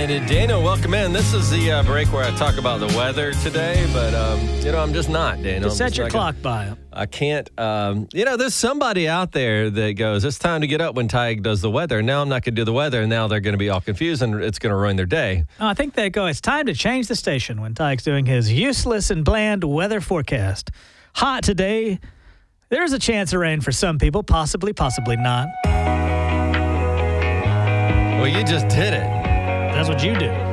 Daniel, welcome in. This is the break where I talk about the weather today, but, I'm just not, Daniel. Just set your clock by. I can't. There's somebody out there that goes, it's time to get up when Tig does the weather. Now I'm not going to do the weather, and now they're going to be all confused, and it's going to ruin their day. Oh, I think they go, it's time to change the station when Tig's doing his useless and bland weather forecast. Hot today. There's a chance of rain for some people, possibly not. Well, you just did it. That's what you do.